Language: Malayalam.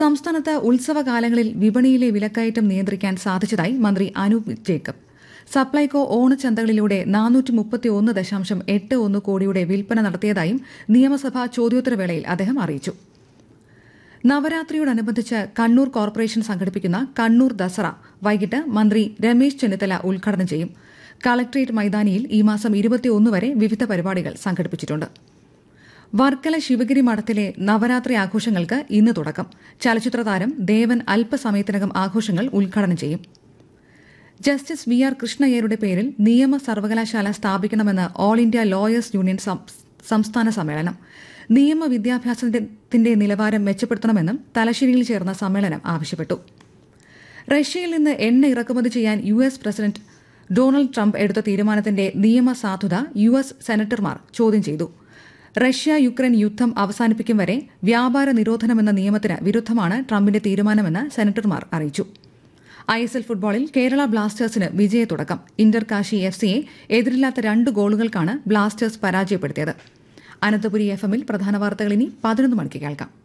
സംസ്ഥാനത്ത് ഉത്സവകാലങ്ങളിൽ വിപണിയിലെ വിലക്കയറ്റം നിയന്ത്രിക്കാൻ സാധിച്ചതായി മന്ത്രി അനൂപ് ജേക്കബ്. സപ്ലൈകോ ഓണച്ചന്തകളിലൂടെ 431.81 കോടിയുടെ വിൽപ്പന നടത്തിയതായും നിയമസഭാ ചോദ്യോത്തരവേളയിൽ അദ്ദേഹം അറിയിച്ചു. നവരാത്രിയോടനുബന്ധിച്ച് കണ്ണൂർ കോർപ്പറേഷൻ സംഘടിപ്പിക്കുന്ന കണ്ണൂർ ദസറ വൈകിട്ട് മന്ത്രി രമേശ് ചെന്നിത്തല ഉദ്ഘാടനം ചെയ്യും. കളക്ട്രേറ്റ് മൈതാനിയിൽ ഈ മാസം 21 വരെ വിവിധ പരിപാടികൾ സംഘടിപ്പിച്ചിട്ടുണ്ട്. വർക്കല ശിവഗിരി മഠത്തിലെ നവരാത്രി ആഘോഷങ്ങൾക്ക് ഇന്ന് തുടക്കം. ചലച്ചിത്ര താരം ദേവൻ അല്പസമയത്തിനകം ആഘോഷങ്ങൾ ഉദ്ഘാടനം ചെയ്യും. ജസ്റ്റിസ് വി.ആർ. കൃഷ്ണയ്യരുടെ പേരിൽ നിയമ സർവകലാശാല സ്ഥാപിക്കണമെന്ന് ഓൾ ഇന്ത്യ ലോയേഴ്സ് യൂണിയൻ സംസ്ഥാന സമ്മേളനം. നിയമ വിദ്യാഭ്യാസത്തിന്റെ നിലവാരം മെച്ചപ്പെടുത്തണമെന്നും തലശ്ശേരിയിൽ ചേർന്ന സമ്മേളനം ആവശ്യപ്പെട്ടു. റഷ്യയിൽ നിന്ന് എണ്ണ ഇറക്കുമതി ചെയ്യാൻ യു.എസ്. പ്രസിഡന്റ് ഡൊണാൾഡ് ട്രംപ് എടുത്ത തീരുമാനത്തിന്റെ നിയമസാധുത യു.എസ്. സെനറ്റർമാർ ചോദ്യം ചെയ്തു. റഷ്യ യുക്രൈൻ യുദ്ധം അവസാനിപ്പിക്കും വരെ വ്യാപാര നിരോധനമെന്ന നിയമത്തിന് വിരുദ്ധമാണ് ട്രംപിന്റെ തീരുമാനമെന്ന് സെനറ്റർമാർ അറിയിച്ചു. ISL ഫുട്ബോളിൽ കേരള ബ്ലാസ്റ്റേഴ്സിന് വിജയത്തുടക്കം. ഇന്റർ കാശി FC-യെ എതിരില്ലാത്ത 2 ഗോളുകൾക്കാണ് ബ്ലാസ്റ്റേഴ്സ് പരാജയപ്പെടുത്തിയത്. അനന്തപുരി FM-ൽ പ്രധാന വാർത്തകൾ ഇനി 11 മണിക്ക് കേൾക്കാം.